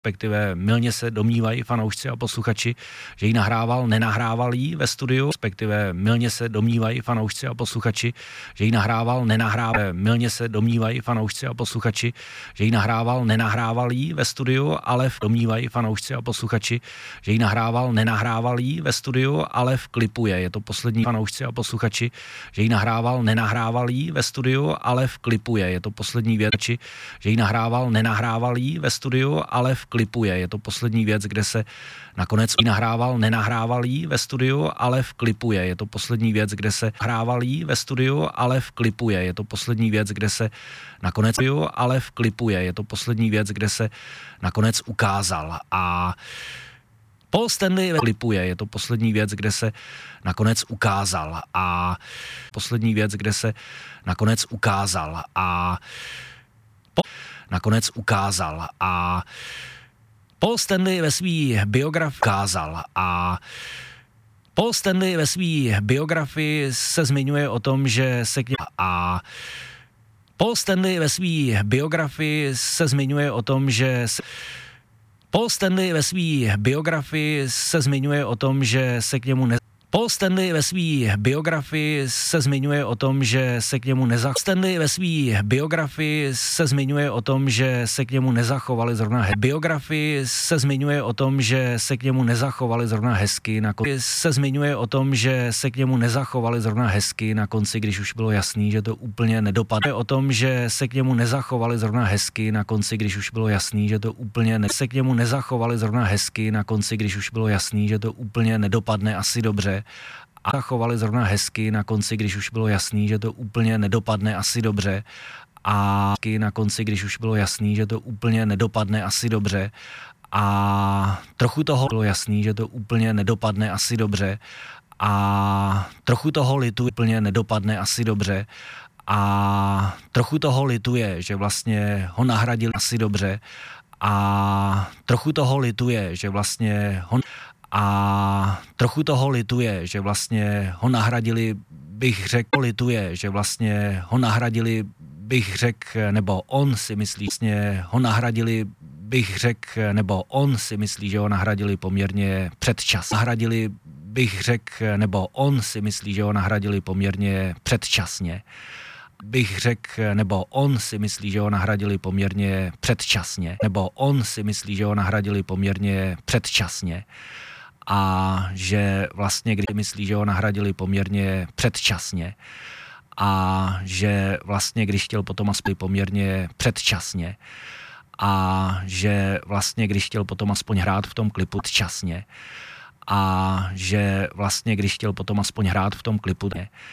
respektive mylně se domnívají fanoušci a posluchači, že ji nahrával, nenahrával jí ve studiu, respektive mylně se domnívají fanoušci a posluchači, že ji nahrával, nenahrával, mylně se domnívají fanoušci a posluchači, že ji nahrával, nenahrával jí ve studiu, ale domnívají fanoušci a posluchači, že ji nahrával, nenahrával jí ve studiu, ale v klipu je to poslední fanoušci a posluchači, že ji nahrával, nenahrával jí ve studiu, ale v klipu je to poslední věc, že ji nahrával, nenahrával jí ve studiu, ale v klipu je to poslední věc, kde se nakonec nahrával, nenahrával jí ve studiu, ale v klipu je to poslední věc, kde se nahrával jí ve studiu, ale v klipu je to poslední věc, kde se nakonec, ale v klipu je to poslední věc, kde se nakonec ukázal. A Paul Stanley ve klipu je to poslední věc, kde se nakonec ukázal. A poslední věc, kde se nakonec ukázal. A nakonec ukázal. A Paul Stanley ve svý biografii ukázal. A Paul Stanley ve svý biografii se zmiňuje o tom, že se k němu a Paul Stanley ve svý biografii se zmiňuje o tom, že Paul Stanley ve svý biografii se zmiňuje o tom, že se k němu Paul Stanley ve svý biografii se zmiňuje o tom, že se k němu Stanley ve svý biografii se zmiňuje o tom, že se k němu nezachovali zrovna biografii se zmiňuje o tom, že se k němu nezachovali zrovna hezky na konci se zmiňuje o tom, že se k němu nezachovali zrovna hezky na konci, když už bylo jasný, že to úplně nedopadne o tom, že se k němu nezachovali zrovna hezky na konci, když už bylo jasný, že to úplně se k němu nezachovali zrovna hezky na konci, když už bylo jasný, že to úplně nedopadne asi dobře. A zachovali zrovna hezky na konci, když už bylo jasný, že to úplně nedopadne asi dobře. A na konci, když už bylo jasný, že to úplně nedopadne asi dobře. A trochu toho bylo jasný, že to úplně nedopadne asi dobře. A trochu toho lituje, úplně nedopadne asi dobře. A trochu toho lituje, že vlastně ho nahradili asi dobře. A trochu toho lituje, že vlastně ho a trochu toho lituje, že vlastně ho nahradili, bych řekl, lituje, že vlastně ho nahradili, bych řekl, nebo on si myslí, vlastně ho nahradili, bych řekl, nebo on si myslí, že ho nahradili poměrně předčas. Nahradili, bych řekl, nebo on si myslí, že ho nahradili poměrně předčasně. Bych řekl, nebo on si myslí, že ho nahradili poměrně předčasně. Nebo on si myslí, že ho nahradili poměrně předčasně. A že vlastně, když myslí, že ho nahradili poměrně předčasně a že vlastně, když chtěl potom aspoň poměrně předčasně a že vlastně, když chtěl potom aspoň hrát v tom klipu předčasně a že vlastně, když chtěl potom aspoň hrát v tom klipu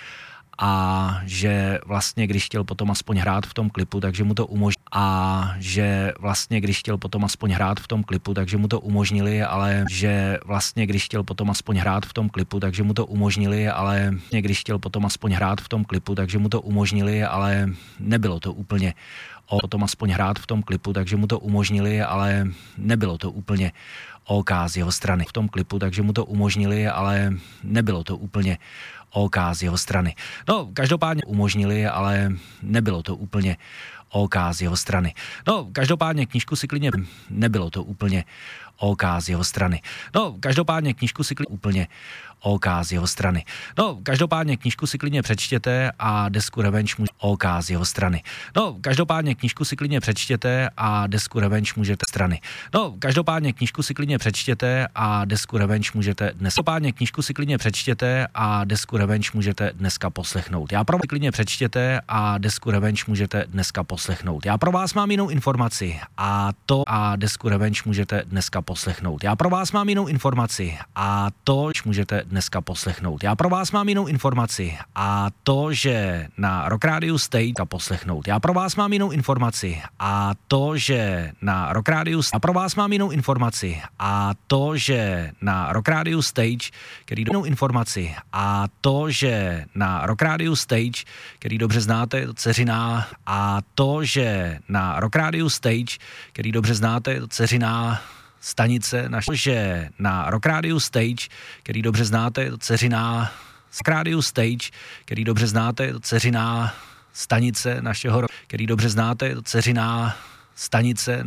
a že vlastně, když chtěl potom aspoň hrát v tom klipu, takže mu to umožnili. A že vlastně, když chtěl potom aspoň hrát v tom klipu, takže mu to umožnili, ale že vlastně, když chtěl potom aspoň hrát v tom klipu, takže mu to umožnili, ale když chtěl potom aspoň hrát v tom klipu, takže mu to umožnili, ale nebylo to úplně potom aspoň hrát v tom klipu, takže mu to umožnili, ale nebylo to úplně OK z jeho strany v tom klipu, takže mu to umožnili, ale nebylo to úplně OK z jeho strany. No, každopádně umožnili, ale nebylo to úplně OK z jeho strany. No, každopádně knížku si klidně, nebylo to úplně OK z jeho strany. No, každopádně knížku si klidně úplně OK z jeho strany. No, každopádně knížku si klidně přečtěte a desku Revenge můžete OK z jeho strany. No, každopádně knížku si klidně přečtěte a desku Revenge můžete strany. No, každopádně knížku si klidně přečtěte a desku Revenge můžete dnes. Každopádně knížku si klidně přečtěte a desku Revenge můžete dneska poslechnout. Já pro vás klidně přečtěte a desku Revenge můžete dneska poslechnout. Já pro vás mám jinou informaci a to a desku Revenge můžete dneska poslechnout. Já pro vás mám jinou informaci a to můžete dneska poslechnout. Já pro vás mám jinou informaci a to, že na Rock Radio Stage poslechnout. Já pro vás mám jinou informaci a to, že na Rock Radio Stage, pro vás mám jinou informaci a to, že na Rock Radio Stage, který jinou informaci a to, že na Rock Radio Stage, který dobře znáte, dceřiná a to, že na Rock Radio Stage, který dobře znáte, dceřiná stanice, že na Rock Radio Stage, který dobře znáte, dceřiná Rock Radio Stage, který dobře znáte, dceřiná stanice našeho, který dobře znáte, dceřiná stanice